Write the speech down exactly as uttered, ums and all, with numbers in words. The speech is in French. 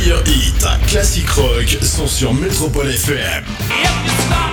meilleurs hits, classique rock sont sur Métropole F M.